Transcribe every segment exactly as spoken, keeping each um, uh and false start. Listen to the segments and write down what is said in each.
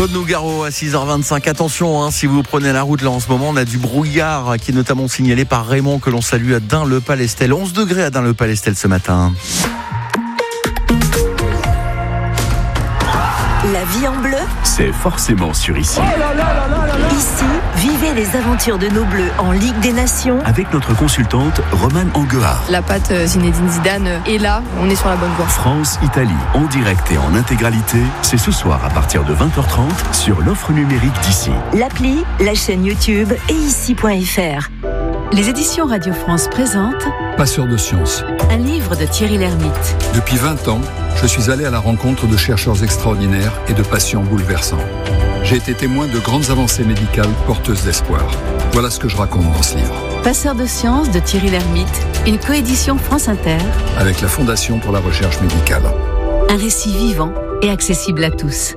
Claude Nougaro à six heures vingt-cinq. Attention, hein, si vous prenez la route là en ce moment, on a du brouillard qui est notamment signalé par Raymond que l'on salue à Dun-le-Palestel. onze degrés à Dun-le-Palestel ce matin. La vie en bleu, c'est forcément sur Ici. Oh là là là là là là. Ici, vivez les aventures de nos Bleus en Ligue des Nations. Avec notre consultante Romane Anguard. La patte Zinedine Zidane est là, on est sur la bonne voie. France-Italie, en direct et en intégralité, c'est ce soir à partir de vingt heures trente sur l'offre numérique d'Ici. L'appli, la chaîne YouTube et ici point f r. Les éditions Radio France présentent Passeur de science. Un livre de Thierry Lhermitte. Depuis vingt ans, je suis allé à la rencontre de chercheurs extraordinaires et de patients bouleversants. J'ai été témoin de grandes avancées médicales porteuses d'espoir. Voilà ce que je raconte dans ce livre. Passeur de science de Thierry Lhermitte, une coédition France Inter. Avec la Fondation pour la recherche médicale. Un récit vivant et accessible à tous.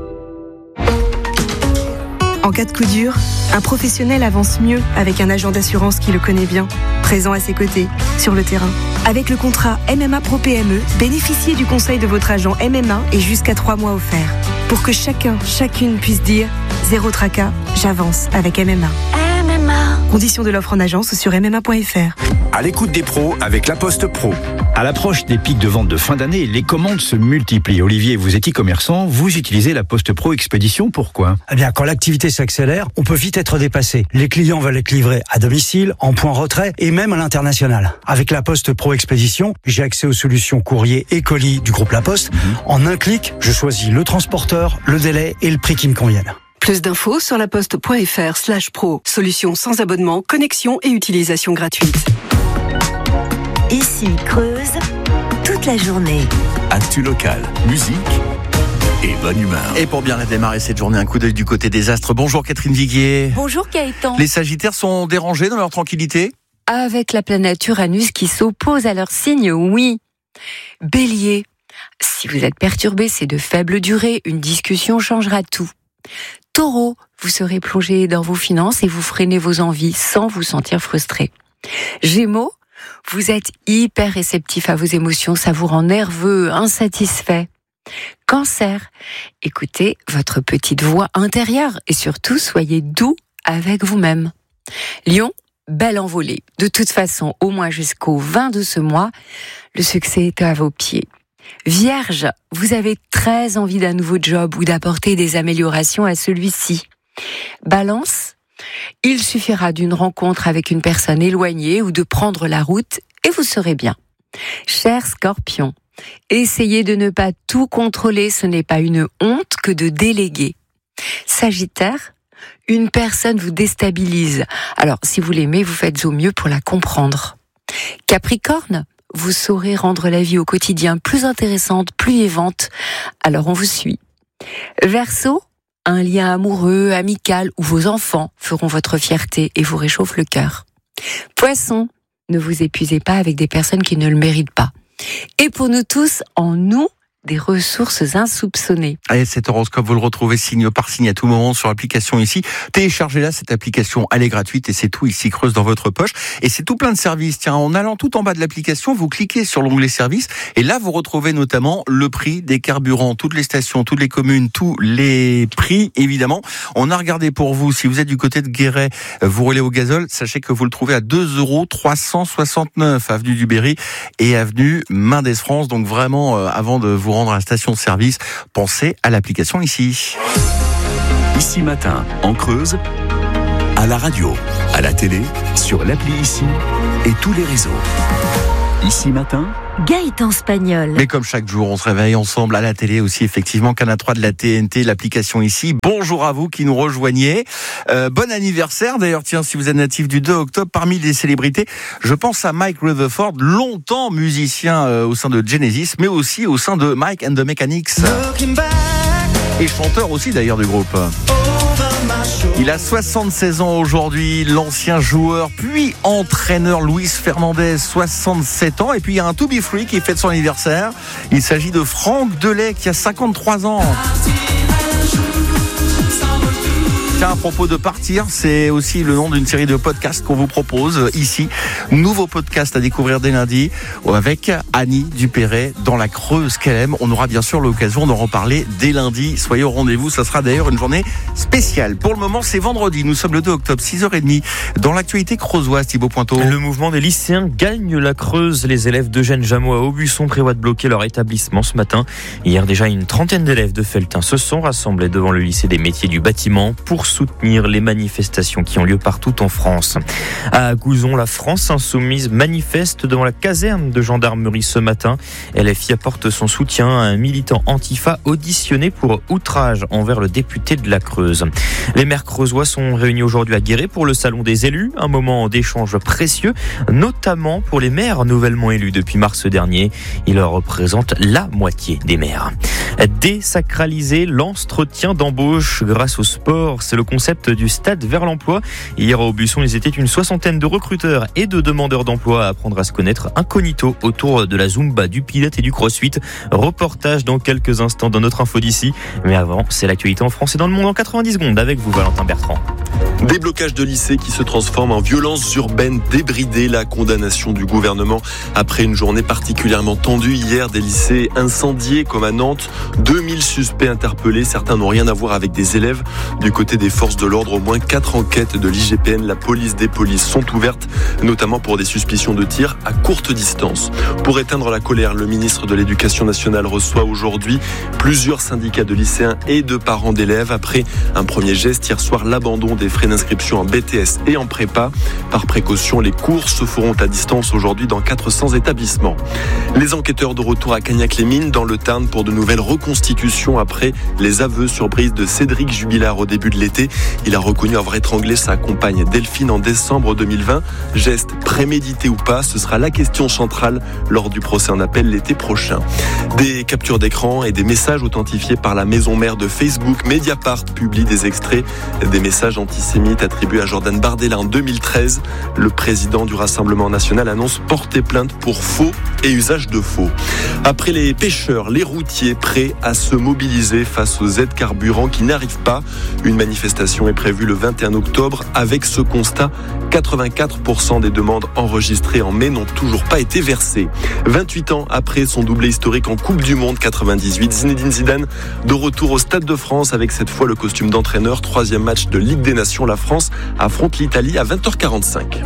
En cas de coup dur, un professionnel avance mieux avec un agent d'assurance qui le connaît bien, présent à ses côtés, sur le terrain. Avec le contrat M M A Pro P M E, bénéficiez du conseil de votre agent M M A et jusqu'à trois mois offerts. Pour que chacun, chacune puisse dire « Zéro tracas, j'avance avec M M A ». M M A. Conditions de l'offre en agence sur m m a point f r. À l'écoute des pros avec La Poste Pro. À l'approche des pics de vente de fin d'année, les commandes se multiplient. Olivier, vous êtes e-commerçant, vous utilisez La Poste Pro Expédition, pourquoi ? Eh bien, quand l'activité s'accélère, on peut vite être dépassé. Les clients veulent être livrés à domicile, en point retrait et même à l'international. Avec La Poste Pro Expédition, j'ai accès aux solutions courrier et colis du groupe La Poste. Mmh. En un clic, je choisis le transporteur, le délai et le prix qui me conviennent. Plus d'infos sur laposte.fr slash pro. Solution sans abonnement, connexion et utilisation gratuite. Ici, Creuse, toute la journée. Actu local, musique et bonne humeur. Et pour bien démarrer cette journée, un coup d'œil du côté des astres. Bonjour Catherine Viguier. Bonjour Gaëtan. Les Sagittaires sont dérangés dans leur tranquillité ? Avec la planète Uranus qui s'oppose à leur signe, oui. Bélier, si vous êtes perturbé, c'est de faible durée, une discussion changera tout. Taureau, vous serez plongé dans vos finances et vous freinez vos envies sans vous sentir frustré. Gémeaux, vous êtes hyper réceptif à vos émotions, ça vous rend nerveux, insatisfait. Cancer, écoutez votre petite voix intérieure et surtout soyez doux avec vous-même. Lion, belle envolée. De toute façon, au moins jusqu'au vingt de ce mois, le succès est à vos pieds. Vierge, vous avez très envie d'un nouveau job ou d'apporter des améliorations à celui-ci. Balance, il suffira d'une rencontre avec une personne éloignée ou de prendre la route et vous serez bien. Cher Scorpion, essayez de ne pas tout contrôler, ce n'est pas une honte que de déléguer. Sagittaire, une personne vous déstabilise. Alors, si vous l'aimez, vous faites au mieux pour la comprendre. Capricorne, vous saurez rendre la vie au quotidien plus intéressante, plus vivante. Alors on vous suit. Verseau, un lien amoureux, amical ou vos enfants feront votre fierté et vous réchauffent le cœur. Poisson, ne vous épuisez pas avec des personnes qui ne le méritent pas. Et pour nous tous, en nous, des ressources insoupçonnées. Allez, cet horoscope, vous le retrouvez signe par signe à tout moment sur l'application Ici. Téléchargez-la, cette application, elle est gratuite et c'est tout Ici Creuse dans votre poche. Et c'est tout plein de services. Tiens, en allant tout en bas de l'application, vous cliquez sur l'onglet services et là, vous retrouvez notamment le prix des carburants, toutes les stations, toutes les communes, tous les prix, évidemment. On a regardé pour vous, si vous êtes du côté de Guéret, vous roulez au gazole, sachez que vous le trouvez à deux euros trois cent soixante-neuf, avenue du Berry et avenue Mendes France. Donc vraiment, euh, avant de vous rendre à la station-service, pensez à l'application Ici. Ici Matin, en Creuse, à la radio, à la télé, sur l'appli Ici et tous les réseaux. Ici Matin, Gaëtan Spagnol. Mais comme chaque jour, on se réveille ensemble à la télé aussi, effectivement, Canal trois de la T N T, l'application Ici. Bonjour à vous qui nous rejoignez. Euh, bon anniversaire, d'ailleurs, tiens, si vous êtes natif du deux octobre, parmi les célébrités, je pense à Mike Rutherford, longtemps musicien euh, au sein de Genesis, mais aussi au sein de Mike and the Mechanics. Et chanteur aussi, d'ailleurs, du groupe. Il a soixante-seize ans aujourd'hui, l'ancien joueur puis entraîneur Luis Fernandez, soixante-sept ans. Et puis il y a un To Be Free qui fête son anniversaire. Il s'agit de Franck Delay qui a cinquante-trois ans. Tiens, à propos de partir, c'est aussi le nom d'une série de podcasts qu'on vous propose ici. Nouveau podcast à découvrir dès lundi avec Annie Dupéret dans la Creuse qu'elle aime. On aura bien sûr l'occasion d'en reparler dès lundi. Soyez au rendez-vous, ça sera d'ailleurs une journée spéciale. Pour le moment, c'est vendredi. Nous sommes le deux octobre, six heures trente. Dans l'actualité creusoise, Thibaut Pointeau. Le mouvement des lycéens gagne la Creuse. Les élèves d'Eugène Jameau à Aubusson prévoient de bloquer leur établissement ce matin. Hier, déjà, une trentaine d'élèves de Felletin se sont rassemblés devant le lycée des métiers du bâtiment pour soutenir les manifestations qui ont lieu partout en France. À Gouzon, la France insoumise manifeste devant la caserne de gendarmerie ce matin. L F I apporte son soutien à un militant antifa auditionné pour outrage envers le député de la Creuse. Les maires creusois sont réunis aujourd'hui à Guéret pour le salon des élus, un moment d'échange précieux, notamment pour les maires nouvellement élus depuis mars dernier. Ils représentent la moitié des maires. Désacraliser l'entretien d'embauche grâce au sport, c'est le concept du stade vers l'emploi. Hier à Aubusson, ils étaient une soixantaine de recruteurs et de demandeurs d'emploi à apprendre à se connaître incognito autour de la Zumba, du Pilates et du Crossfit. Reportage dans quelques instants dans notre info d'ici. Mais avant, c'est l'actualité en France et dans le monde en quatre-vingt-dix secondes avec vous, Valentin Bertrand. Déblocage de lycées qui se transforme en violence urbaine débridée. La condamnation du gouvernement après une journée particulièrement tendue hier. Des lycées incendiés comme à Nantes. deux mille suspects interpellés. Certains n'ont rien à voir avec des élèves. Du côté des forces de l'ordre, au moins quatre enquêtes de l'I G P N, la police des polices, sont ouvertes, notamment pour des suspicions de tir à courte distance. Pour éteindre la colère, le ministre de l'Éducation nationale reçoit aujourd'hui plusieurs syndicats de lycéens et de parents d'élèves. Après un premier geste hier soir, l'abandon des frais d'inscription en B T S et en prépa. Par précaution, les cours se feront à distance aujourd'hui dans quatre cents établissements. Les enquêteurs de retour à Cagnac-les-Mines dans le Tarn pour de nouvelles reconstitutions après les aveux surprises de Cédric Jubilard au début de l'été. Il a reconnu avoir étranglé sa compagne Delphine en décembre deux mille vingt. Geste prémédité ou pas, ce sera la question centrale lors du procès en appel l'été prochain. Des captures d'écran et des messages authentifiés par la maison mère de Facebook. Mediapart publie des extraits des messages antisémites attribués à Jordan Bardella en deux mille treize. Le président du Rassemblement national annonce porter plainte pour faux et usage de faux. Après les pêcheurs, les routiers prêts à se mobiliser face aux aides carburant qui n'arrivent pas. Une manifestation est prévue le vingt et un octobre. Avec ce constat, quatre-vingt-quatre pour cent des demandes enregistrées en mai n'ont toujours pas été versées. vingt-huit ans après son doublé historique en Coupe du Monde quatre-vingt-dix-huit, Zinedine Zidane de retour au Stade de France avec cette fois le costume d'entraîneur. Troisième match de Ligue des Nations, la France affronte l'Italie à vingt heures quarante-cinq.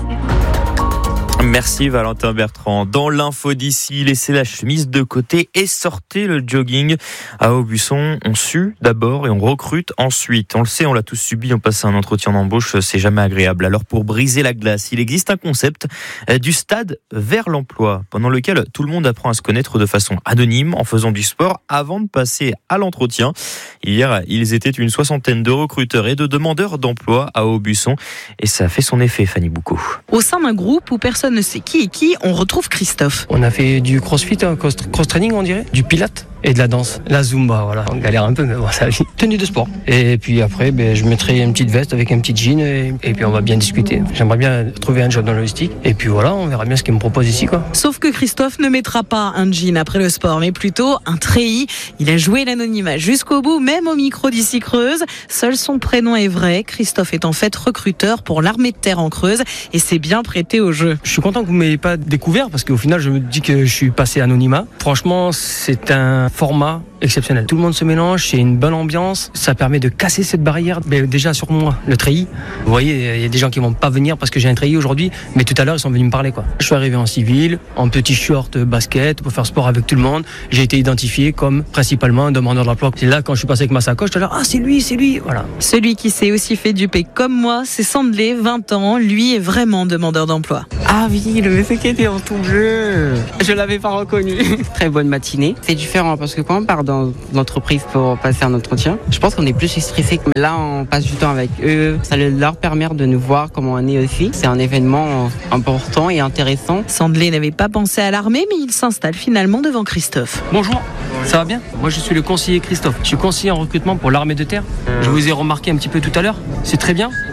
Merci Valentin Bertrand. Dans l'info d'ici, laissez la chemise de côté et sortez le jogging. À Aubusson, on sue d'abord et on recrute ensuite. On le sait, on l'a tous subi, on passe un entretien d'embauche, c'est jamais agréable. Alors pour briser la glace, il existe un concept du stade vers l'emploi, pendant lequel tout le monde apprend à se connaître de façon anonyme en faisant du sport avant de passer à l'entretien. Hier, ils étaient une soixantaine de recruteurs et de demandeurs d'emploi à Aubusson et ça a fait son effet, Fanny Boucaud. Au sein d'un groupe où personne ne sait qui est qui, on retrouve Christophe. On a fait du crossfit, cross-training on dirait, du pilates et de la danse. La Zumba, voilà. On galère un peu, mais bon, ça va. Tenue de sport. Et puis après, ben, je mettrai une petite veste avec un petit jean et, et puis on va bien discuter. J'aimerais bien trouver un job dans le logistique. Et puis voilà, on verra bien ce qu'il me propose ici, quoi. Sauf que Christophe ne mettra pas un jean après le sport, mais plutôt un treillis. Il a joué l'anonymat jusqu'au bout, même au micro d'ici Creuse. Seul son prénom est vrai. Christophe est en fait recruteur pour l'armée de terre en Creuse et s'est bien prêté au jeu. Je suis content que vous ne m'ayez pas découvert parce qu'au final, je me dis que je suis passé anonymat. Franchement, c'est un format exceptionnel. Tout le monde se mélange, c'est une bonne ambiance. Ça permet de casser cette barrière. Mais déjà sur moi, le treillis. Vous voyez, il y a des gens qui vont pas venir parce que j'ai un treillis aujourd'hui, mais tout à l'heure ils sont venus me parler, quoi. Je suis arrivé en civil, en petit short basket pour faire sport avec tout le monde. J'ai été identifié comme principalement un demandeur d'emploi. C'est là quand je suis passé avec ma sacoche, tout à l'heure, ah c'est lui, c'est lui, voilà. Celui qui s'est aussi fait duper comme moi, c'est Sandlé, vingt ans. Lui est vraiment demandeur d'emploi. Ah oui, le monsieur qui était en tout bleu. Je l'avais pas reconnu. Très bonne matinée. C'est différent parce que quand on part dans l'entreprise pour passer un entretien, je pense qu'on est plus stressé. Là, on passe du temps avec eux. Ça leur permet de nous voir comment on est aussi. C'est un événement important et intéressant. Sandlé n'avait pas pensé à l'armée, mais il s'installe finalement devant Christophe. Bonjour, ça va bien ? Moi, je suis le conseiller Christophe. Je suis conseiller en recrutement pour l'armée de terre. Je vous ai remarqué un petit peu tout à l'heure. C'est très bien.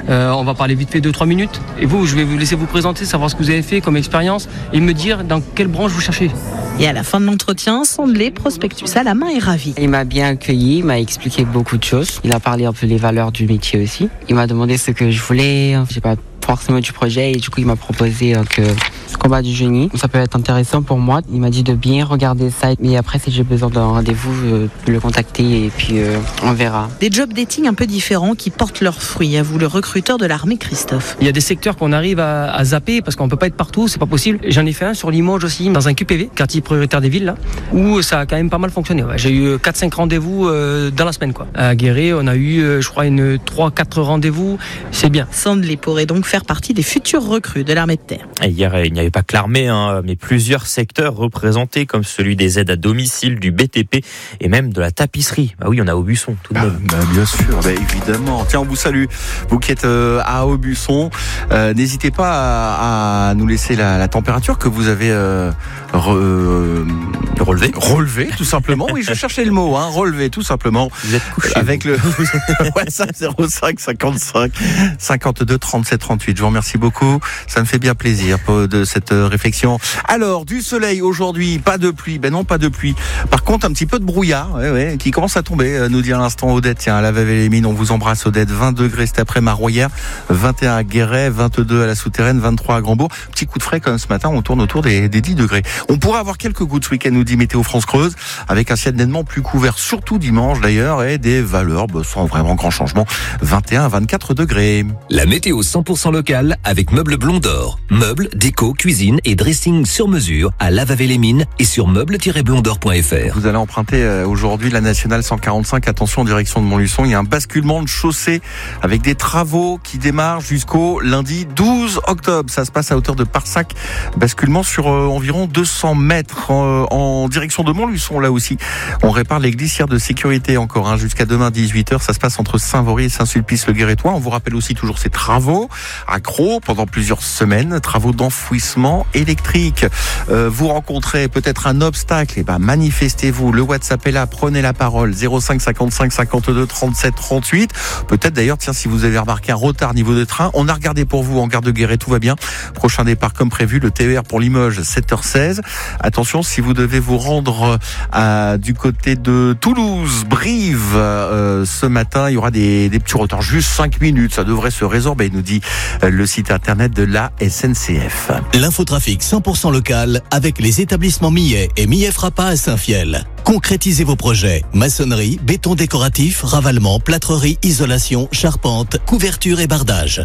Euh, on va parler vite fait deux trois minutes. Et vous, je vais vous laisser vous présenter, savoir ce que vous avez fait comme expérience et me dire dans quelle branche vous cherchez. Et à la fin de l'entretien, Sandelé, prospectus à la main, est ravi. Il m'a bien accueilli, il m'a expliqué beaucoup de choses. Il a parlé un peu des valeurs du métier aussi. Il m'a demandé ce que je voulais. J'ai pas forcément du projet et du coup il m'a proposé euh, que ce combat du génie, ça peut être intéressant pour moi. Il m'a dit de bien regarder ça, mais après si j'ai besoin d'un rendez-vous, euh, de le contacter et puis euh, on verra. Des job dating un peu différents qui portent leurs fruits, avoue le recruteur de l'armée Christophe. Il y a des secteurs qu'on arrive à, à zapper parce qu'on peut pas être partout, c'est pas possible. J'en ai fait un sur Limoges aussi, dans un Q P V, quartier prioritaire des villes, là, où ça a quand même pas mal fonctionné. Ouais. J'ai eu quatre cinq rendez-vous euh, dans la semaine, quoi. À Guéret, on a eu, euh, je crois, une trois quatre rendez-vous, c'est bien. Sandelé pourrait donc faire partie des futurs recrues de l'armée de terre. Et hier, il n'y avait pas que l'armée, hein, mais plusieurs secteurs représentés, comme celui des aides à domicile, du B T P et même de la tapisserie. Bah oui, on a Aubusson, tout de même. Bah, bah bien sûr, bah évidemment. Tiens, on vous salue, vous qui êtes euh, à Aubusson. Euh, n'hésitez pas à, à nous laisser la, la température que vous avez euh, re, euh, relevé. Relevé, tout simplement. Oui, je cherchais le mot, hein, relevé, tout simplement. Vous êtes couché. Avec le WhatsApp zéro cinq cinquante-cinq cinquante-deux trente-sept trente-huit. Je vous remercie beaucoup. Ça me fait bien plaisir de cette réflexion. Alors, du soleil aujourd'hui, pas de pluie. Ben non, pas de pluie. Par contre, un petit peu de brouillard, ouais, ouais, qui commence à tomber, nous dit à l'instant Odette. Tiens, à la Vallée-les-Mines, on vous embrasse, Odette. vingt degrés cet après Maroyère, vingt et un à Guéret, vingt-deux à la Souterraine, vingt-trois à Grandbourg. Petit coup de frais quand même ce matin, on tourne autour des, des dix degrés. On pourra avoir quelques gouttes ce week-end, nous dit Météo France Creuse, avec un ciel nettement plus couvert, surtout dimanche d'ailleurs, et des valeurs bah, sans vraiment grand changement, vingt et un à vingt-quatre degrés. La météo cent pour cent locale avec Meubles Blond d'Or. Meubles, déco, cuisine et dressing sur mesure à Lavavé-les-Mines et sur meubles tiret blondor point f r. Vous allez emprunter aujourd'hui la nationale cent quarante-cinq, attention en direction de Montluçon, il y a un basculement de chaussée avec des travaux qui démarrent jusqu'au lundi douze octobre. Ça se passe à hauteur de Parsac, basculement sur euh, environ deux cents mètres euh, en direction de Montluçon. Là aussi, on répare les glissières de sécurité encore hein, jusqu'à demain dix-huit heures. Ça se passe entre Saint-Vaury et Saint-Sulpice-le-Guérétois. On vous rappelle aussi toujours ces travaux à Crau pendant plusieurs semaines, travaux d'enfouissement électrique. Euh, vous rencontrez peut-être un obstacle, et ben manifestez-vous. Le WhatsApp est là, prenez la parole. zéro cinq cinquante-cinq cinquante-deux trente-sept trente-huit. Peut-être d'ailleurs, tiens, si vous avez remarqué un retard niveau de train, on a regardé pour vous en gare de Guéret, tout va bien. Prochain départ comme prévu, le T E R pour Limoges, sept heures seize. Attention, si vous devez vous rendre à, du côté de Toulouse, Brive, euh, ce matin, il y aura des, des petits retards, juste cinq minutes. Ça devrait se résorber, nous dit le site internet de la S N C F. L'infotrafic cent pour cent local avec les établissements Millet et Millet Frappa à Saint-Fiel. Concrétisez vos projets. Maçonnerie, béton décoratif, ravalement, plâtrerie, isolation, charpente, couverture et bardage.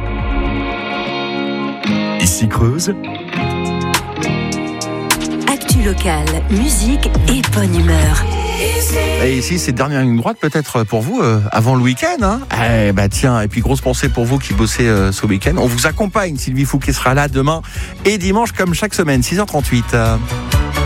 Ici Creuse. Actu locale, musique et bonne humeur. Et ici, c'est dernière ligne droite peut-être pour vous euh, avant le week-end. Hein eh bah tiens, et puis grosse pensée pour vous qui bossez euh, ce week-end. On vous accompagne. Sylvie Fouquet sera là demain et dimanche comme chaque semaine, six heures trente-huit.